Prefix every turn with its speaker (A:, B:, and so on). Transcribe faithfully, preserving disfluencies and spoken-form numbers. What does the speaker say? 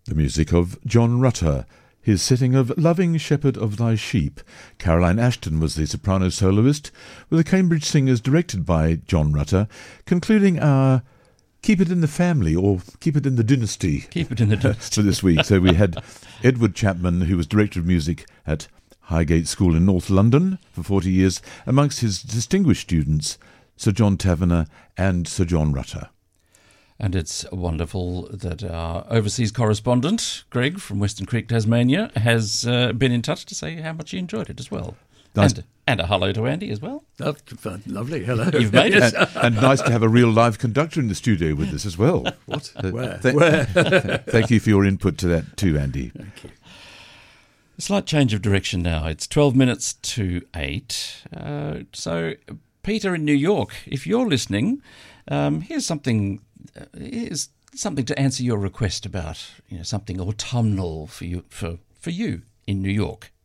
A: The music of John Rutter, his setting of Loving Shepherd of Thy Sheep. Caroline Ashton was the soprano soloist, with the Cambridge Singers directed by John Rutter, concluding our Keep It in the Family, or Keep It in the Dynasty.
B: Keep It in the Dynasty.
A: For this week. So we had Edward Chapman, who was Director of Music at Highgate School in North London for forty years, amongst his distinguished students, Sir John Taverner and Sir John Rutter.
B: And it's wonderful that our overseas correspondent, Greg from Western Creek, Tasmania, has uh, been in touch to say how much he enjoyed it as well.
A: Nice.
B: And, and a hello to Andy as well.
C: Oh, lovely, hello.
B: You've made it.
A: And, and nice to have a real live conductor in the studio with us as well.
C: What?
A: Uh,
C: Where?
A: th-
C: Where?
A: Thank you for your input to that too, Andy.
C: Thank you.
B: A slight change of direction now. It's twelve minutes to eight. Uh, so, Peter in New York, if you're listening, um, here's something... Uh, here's something to answer your request about, you know, something autumnal for you for, for you in New York.